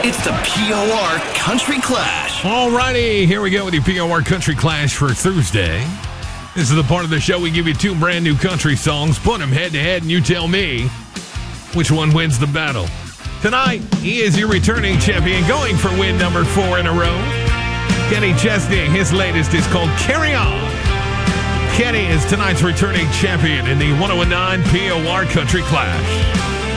It's the POR Country Clash. Alrighty, here we go with your POR Country Clash for Thursday. This is the part of the show we give you two brand new country songs, put them head to head, and you tell me which one wins the battle. Tonight, he is your returning champion, going for win number 4 in a row. Kenny Chesney, his latest is called Carry On. Kenny is tonight's returning champion in the 1019 POR Country Clash.